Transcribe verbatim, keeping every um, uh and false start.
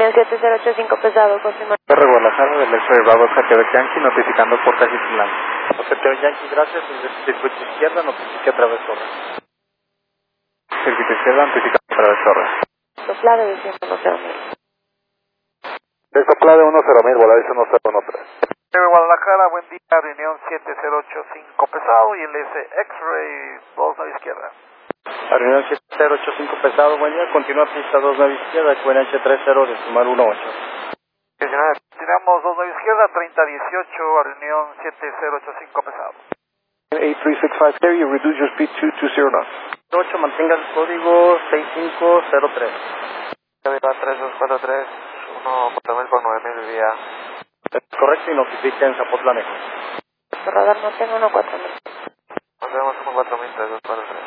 Reunión siete cero ocho cinco pesado, confirma. Torre Guadalajara del X-Ray Bravo, Jeteo Yankee, notificando por Cajitlán. Jeteo Yankee, gracias, el circuito izquierda, notifique a través torre. Circuito izquierda, notifica a través torre. Soplado de ciento cero mil. De soplado de uno cero mil, voladís uno cero uno tres. Torre Guadalajara, buen día, reunión siete cero ocho cinco pesado y el S X-Ray dos nueve izquierda. La reunión siete cero ocho cinco pesado, buen día, continúa pista dos nueve izquierda, Q N H tres cero, decimal uno ocho. Tiramos dos nueve izquierda, treinta dieciocho, a reunión siete cero ocho cinco pesado. eight three six five carry, reduce your speed to two zero knots. ocho, mantenga el código seis cinco cero tres. tres dos cuatro tres, uno cuatro mil por nueve mil vía. Es correcto y notifica en Zapotlán. Radar no tengo uno cuatro mil. Nos vemos como cuatro mil, tres dos cuatro tres.